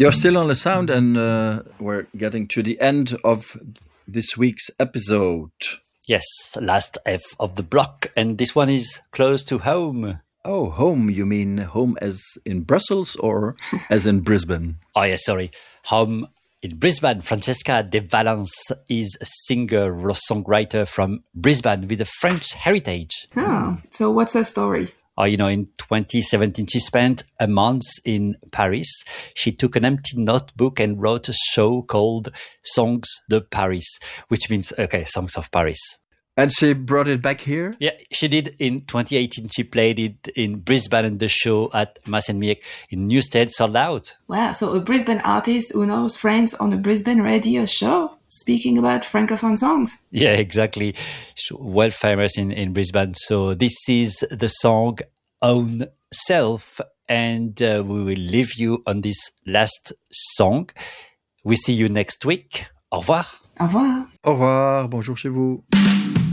You're still on the sound, and we're getting to the end of this week's episode. Yes, last F of the block, and this one is close to home. Oh, home, you mean home as in Brussels or as in Brisbane? Oh, yes, sorry. Home in Brisbane. Francesca de Valence is a singer-songwriter from Brisbane with a French heritage. Oh, so what's her story? In 2017, she spent a month in Paris. She took an empty notebook and wrote a show called Songs de Paris, which means, Songs of Paris. And she brought it back here? Yeah, she did in 2018. She played it in Brisbane and the show at Mas en Miek in Newstead sold out. Wow, so a Brisbane artist who knows French on a Brisbane radio show speaking about Francophone songs. Yeah, exactly. She's well famous in Brisbane. So this is the song Own Self, and we will leave you on this last song. We see you next week. Au revoir. Au revoir. Au revoir, bonjour chez vous.